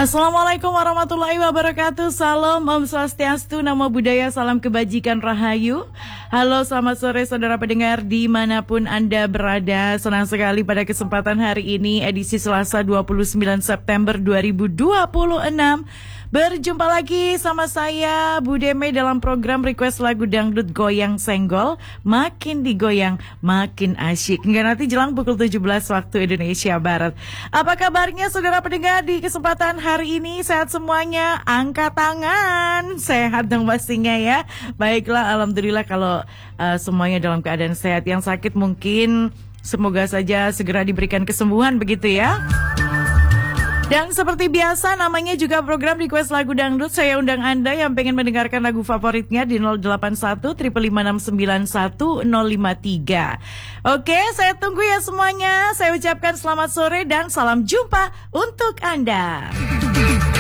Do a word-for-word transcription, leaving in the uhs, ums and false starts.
Assalamualaikum warahmatullahi wabarakatuh. Salam, Om Swastiastu, Namo Buddhaya, salam kebajikan rahayu. Halo, selamat sore saudara pendengar dimanapun Anda berada. Senang sekali pada kesempatan hari ini, edisi Selasa dua puluh sembilan September dua ribu dua puluh enam. Berjumpa lagi sama saya, Bu Deme, dalam program Request Lagu Dangdut Goyang Senggol. Makin digoyang, makin asyik. Hingga nanti jelang pukul tujuh belas waktu Indonesia Barat. Apa kabarnya saudara pendengar di kesempatan hari ini? Sehat semuanya? Angkat tangan. Sehat dong pastinya ya. Baiklah, alhamdulillah kalau uh, semuanya dalam keadaan sehat. Yang sakit mungkin semoga saja segera diberikan kesembuhan, begitu ya. Dan seperti biasa, namanya juga program Request Lagu Dangdut. Saya undang Anda yang pengen mendengarkan lagu favoritnya di nol delapan satu lima lima enam sembilan satu nol lima tiga. Oke, saya tunggu ya semuanya. Saya ucapkan selamat sore dan salam jumpa untuk Anda.